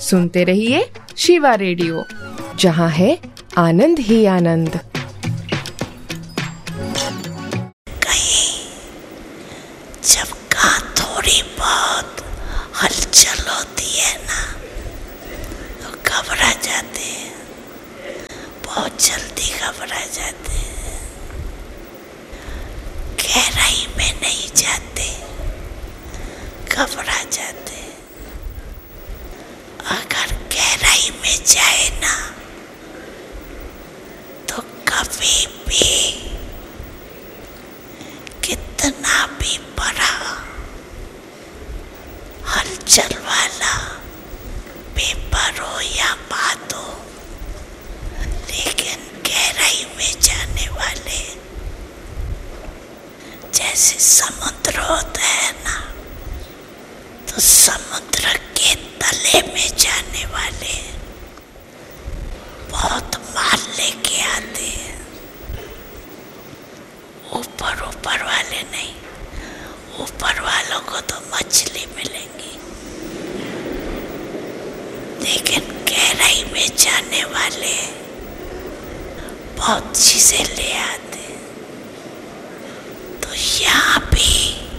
सुनते रहिए शिवा रेडियो, जहाँ है आनंद ही आनंद। जब कहाँ थोड़ी बहुत हलचल होती है ना, तो घबरा जाते हैं, बहुत जल्दी घबरा जाते हैं, गहराई में नहीं जाते, घबरा जाते। अगर गहराई में जाए ना तो कभी भी कितना भी बड़ा हलचल वाला पेपर हो या बात हो, लेकिन गहराई में जाने वाले, जैसे समुद्र होता है ना, तो समुद्र के तले में जाने वाले बहुत माल लेके आते हैं। ऊपर ऊपर वाले नहीं, ऊपर वालों को तो मछली मिलेंगी, लेकिन गहराई में जाने वाले बहुत चीजें ले आते। तो यहाँ भी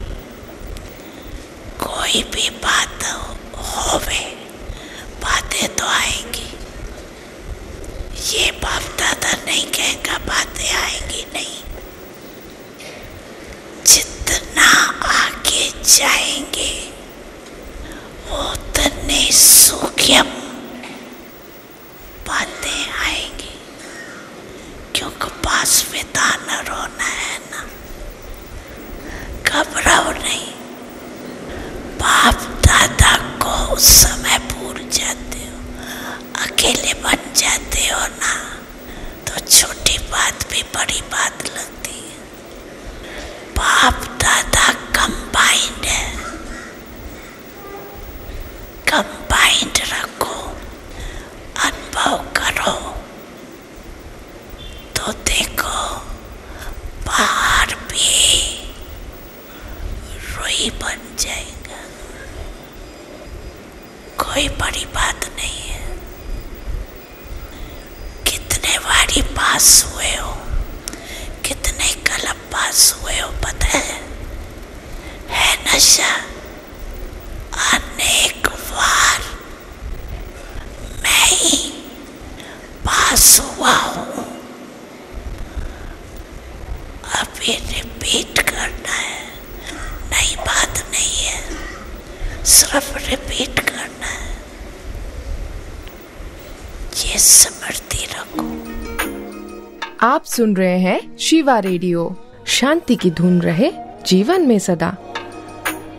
कोई भी बात होवे, बातें तो आएंगी। ये बाप दादा नहीं कहेगा बातें आएंगी नहीं। जितना आगे जाएंगे उतने सूक्ष्म बातें आएंगी, क्योंकि पास में दाना रोना है ना। घबराओ नहीं, बाप दादा को उस समय भूल जाते हो, अकेले बन जाते हो ना, तो छोटी बात भी बड़ी बात लगती है। बाप दादा कंबाइंड है, कंबाइंड रखो, अनुभव करो, तो देखो बाहर भी रुई बन जाएगा। कोई बड़ी बात नहीं है। कितने बारी पास हुए हो, कितने कलम पास हुए हो पता है नशा। अनेक बार मैं ही पास हुआ हूँ। अभी रिपीट करना है, नई बात नहीं है, सिर्फ रिपीट करना है। ये स्मृति रखो। आप सुन रहे हैं शिवा रेडियो। शांति की धुन रहे जीवन में सदा।